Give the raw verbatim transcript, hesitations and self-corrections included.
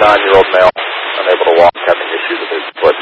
forty-nine-year-old male, unable to walk, having issues with his foot.